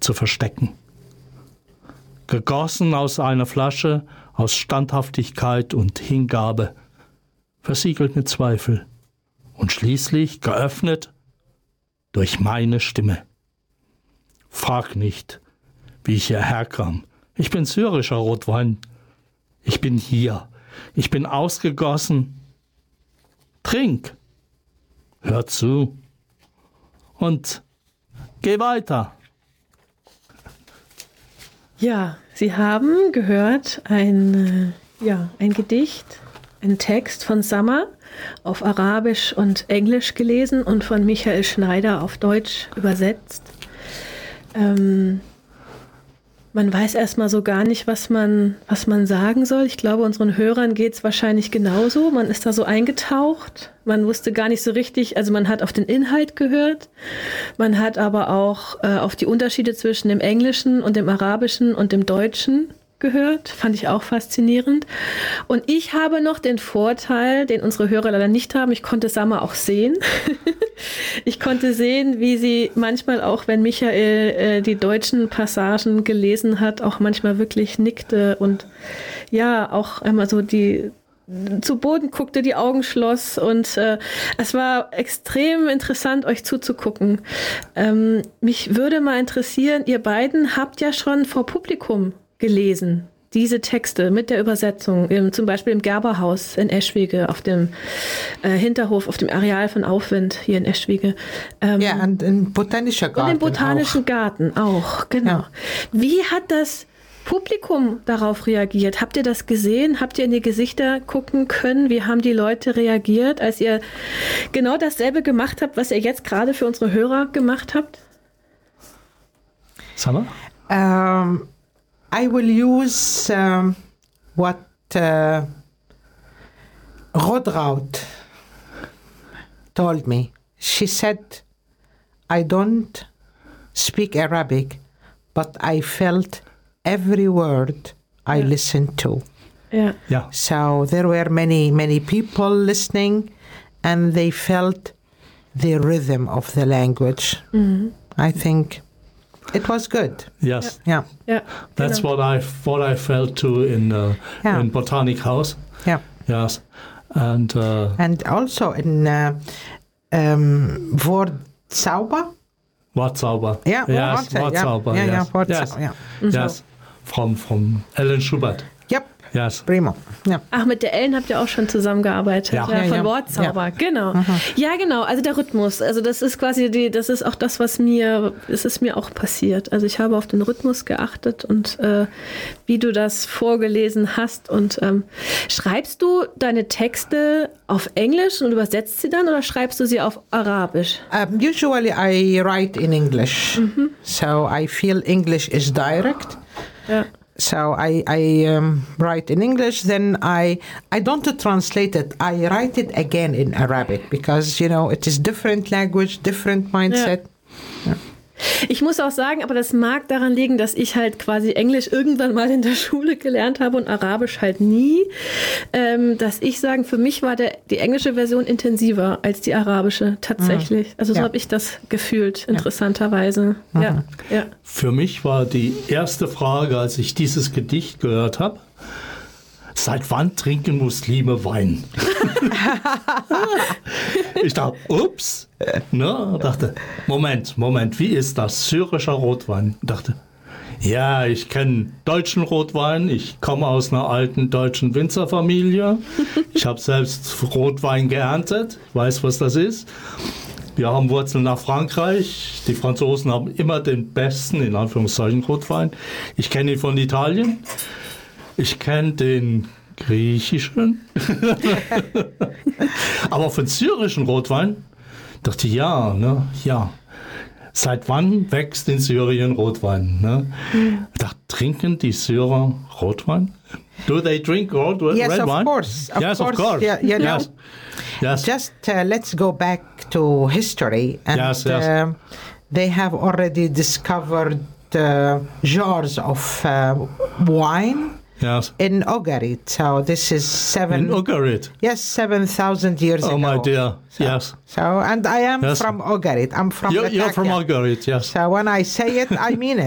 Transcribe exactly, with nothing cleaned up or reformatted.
zu verstecken. Gegossen aus einer Flasche, aus Standhaftigkeit und Hingabe, versiegelt mit Zweifel und schließlich geöffnet durch meine Stimme. Frag nicht, wie ich hierher kam. Ich bin syrischer Rotwein. Ich bin hier. Ich bin ausgegossen. Trink. Hör zu. Und geh weiter. Ja, Sie haben gehört ein, ja, ein Gedicht, ein Text von Sammer auf Arabisch und Englisch gelesen und von Michael Schneider auf Deutsch übersetzt. Ähm, man weiß erstmal so gar nicht, was man, was man sagen soll. Ich glaube, unseren Hörern geht es wahrscheinlich genauso. Man ist da so eingetaucht. Man wusste gar nicht so richtig, also man hat auf den Inhalt gehört. Man hat aber auch äh, auf die Unterschiede zwischen dem Englischen und dem Arabischen und dem Deutschen gehört. Fand ich auch faszinierend. Und ich habe noch den Vorteil, den unsere Hörer leider nicht haben. Ich konnte Sammer auch sehen. Ich konnte sehen, wie sie manchmal auch, wenn Michael äh, die deutschen Passagen gelesen hat, auch manchmal wirklich nickte und ja, auch einmal so die zu Boden guckte, die Augen schloss und äh, es war extrem interessant, euch zuzugucken. Ähm, mich würde mal interessieren, ihr beiden habt ja schon vor Publikum gelesen, diese Texte mit der Übersetzung, im, zum Beispiel im Gerberhaus in Eschwege, auf dem äh, Hinterhof, auf dem Areal von Aufwind hier in Eschwege. Ähm, ja, und im Botanischen Garten Und im Botanischen auch. Garten auch, genau. Ja. Wie hat das Publikum darauf reagiert? Habt ihr das gesehen? Habt ihr in die Gesichter gucken können? Wie haben die Leute reagiert, als ihr genau dasselbe gemacht habt, was ihr jetzt gerade für unsere Hörer gemacht habt? Summer? Um, I will use um, what uh, Rodraut told me. She said, I don't speak Arabic, but I felt every word I yeah. listened to. Yeah. Yeah. So there were many, many people listening, and they felt the rhythm of the language. Mm-hmm. I think it was good. Yes. Yeah. Yeah. That's what I what I felt too in uh, yeah. in Botanic House. Yeah. Yes. And uh, and also in uh, um, Wortzauber. Wortzauber. Yeah. Yes. Wortzauber. Yeah. Yeah. Yes. Yeah. Wortzauber. Yes. Yeah. Mm-hmm. Yes. From from Ellen Schubert. Yep. Yes. Primo. Ja. Ach, mit der Ellen habt ihr auch schon zusammengearbeitet. Ja, ja, ja von ja. Wortzauber, ja. genau. Mhm. Ja, genau, also der Rhythmus. Also das ist quasi die, das ist auch das, was mir, es ist mir auch passiert. Also ich habe auf den Rhythmus geachtet und äh, wie du das vorgelesen hast. Und ähm, schreibst du deine Texte auf Englisch und übersetzt sie dann oder schreibst du sie auf Arabisch? Um, usually I write in English. Mhm. So I feel English is direct. Ja. So I, I um, write in English, then I I don't translate it. I write it again in Arabic because, you know, it is different language, different mindset. Ja. Ja. Ich muss auch sagen, aber das mag daran liegen, dass ich halt quasi Englisch irgendwann mal in der Schule gelernt habe und Arabisch halt nie. Ähm, dass ich sagen, für mich war der, die englische Version intensiver als die arabische tatsächlich. Also so ja. habe ich das gefühlt, interessanterweise. Ja. Ja. Ja. Für mich war die erste Frage, als ich dieses Gedicht gehört habe, seit wann trinken Muslime Wein? Ich dachte, ups, ne? Dachte, Moment, Moment, wie ist das? Syrischer Rotwein. Ich dachte, ja, ich kenne deutschen Rotwein, ich komme aus einer alten deutschen Winzerfamilie. Ich habe selbst Rotwein geerntet, ich weiß, was das ist. Wir haben Wurzeln nach Frankreich. Die Franzosen haben immer den besten, in Anführungszeichen, Rotwein. Ich kenne ihn von Italien. Ich kenne den griechischen. Aber von syrischen Rotwein dachte ich, ja, ne, ja. Seit wann wächst in Syrien Rotwein? Ne? Mhm. Ich dachte, trinken die Syrer Rotwein? Do they drink red, yes, red of wine? Course, of yes, course. of course. Yeah, you know, yes. Yes. Just uh, let's go back to history. And yes, yes. Uh, they have already discovered uh, jars of uh, wine. Yes. In Ugarit, so this is seven. In Ugarit. Yes, seven thousand years oh, ago. Oh my dear. So, yes. So, and I am yes. from Ugarit. I'm from. You're, you're Latakia. from Ugarit. Yes. So when I say it, I mean it.